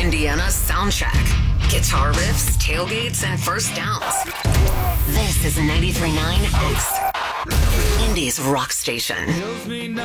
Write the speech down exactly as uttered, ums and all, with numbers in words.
Indiana's soundtrack. Guitar riffs, tailgates, and first downs. This is ninety-three point nine X, Indy's rock station.